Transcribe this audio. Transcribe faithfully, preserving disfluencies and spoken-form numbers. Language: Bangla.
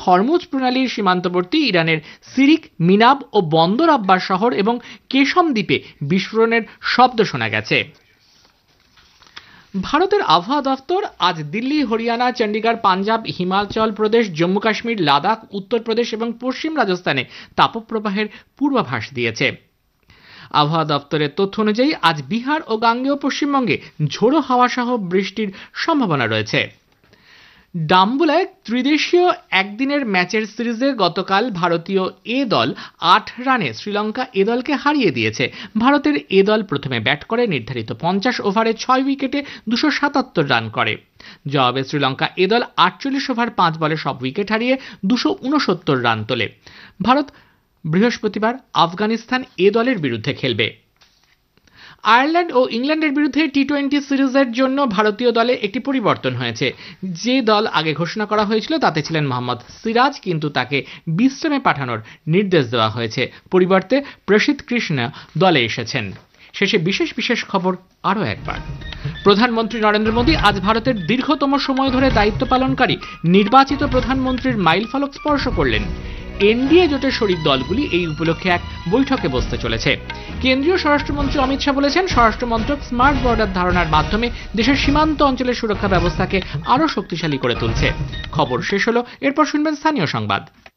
হরমুজ প্রণালীর সীমান্তবর্তী ইরানের সিরিক, মিনাব ও বন্দর আব্বাস শহর এবং কেশম দ্বীপে বিস্ফোরণের শব্দ শোনা গেছে। ভারতের আবহাওয়া দফতর আজ দিল্লি, হরিয়ানা, চণ্ডীগড়, পাঞ্জাব, হিমাচল প্রদেশ, জম্মু কাশ্মীর, লাদাখ, উত্তরপ্রদেশ এবং পশ্চিম রাজস্থানে তাপপ্রবাহের পূর্বাভাস দিয়েছে। আবহাওয়া দপ্তরের তথ্য অনুযায়ী আজ বিহার ও গাঙ্গেয় পশ্চিমবঙ্গে ঝোড়ো হাওয়া সহ বৃষ্টির সম্ভাবনা রয়েছে। ডাম্বুলায় ত্রিদেশীয় একদিনের ম্যাচের সিরিজে গতকাল ভারতীয় এ দল আট রানে শ্রীলঙ্কা এ দলকে হারিয়ে দিয়েছে। ভারতের এ দল প্রথমে ব্যাট করে নির্ধারিত পঞ্চাশ ওভারে ছয় উইকেটে দুশো সাতাত্তর রান করে। জবাবে শ্রীলঙ্কা এ দল আটচল্লিশ ওভার পাঁচ বলে সব উইকেট হারিয়ে দুশো উনসত্তর রান তোলে। ভারত বৃহস্পতিবার আফগানিস্তান এ দলের বিরুদ্ধে খেলবে। আয়ারল্যান্ড ও ইংল্যান্ডের বিরুদ্ধে টি টোয়েন্টি সিরিজের জন্য ভারতীয় দলে একটি পরিবর্তন হয়েছে। যে দল আগে ঘোষণা করা হয়েছিল তাতে ছিলেন মোহাম্মদ সিরাজ, কিন্তু তাকে বিশ্রামে পাঠানোর নির্দেশ দেওয়া হয়েছে। পরিবর্তে প্রসিদ্ধ কৃষ্ণ দলে এসেছেন। শেষে বিশেষ বিশেষ খবর আরও একবার। প্রধানমন্ত্রী নরেন্দ্র মোদী আজ ভারতের দীর্ঘতম সময় ধরে দায়িত্ব পালনকারী নির্বাচিত প্রধানমন্ত্রীর মাইলফলক স্পর্শ করলেন। এনডিএ জোটের শরিক দলগুলি এই উপলক্ষে এক বৈঠকে বসতে চলেছে। কেন্দ্রীয় স্বরাষ্ট্রমন্ত্রী অমিত শাহ বলেছেন, স্বরাষ্ট্র মন্ত্রক স্মার্ট বর্ডার ধারণার মাধ্যমে দেশের সীমান্ত অঞ্চলের সুরক্ষা ব্যবস্থাকে আরও শক্তিশালী করে তুলছে। খবর শেষ হলো, এরপর শুনবেন স্থানীয় সংবাদ।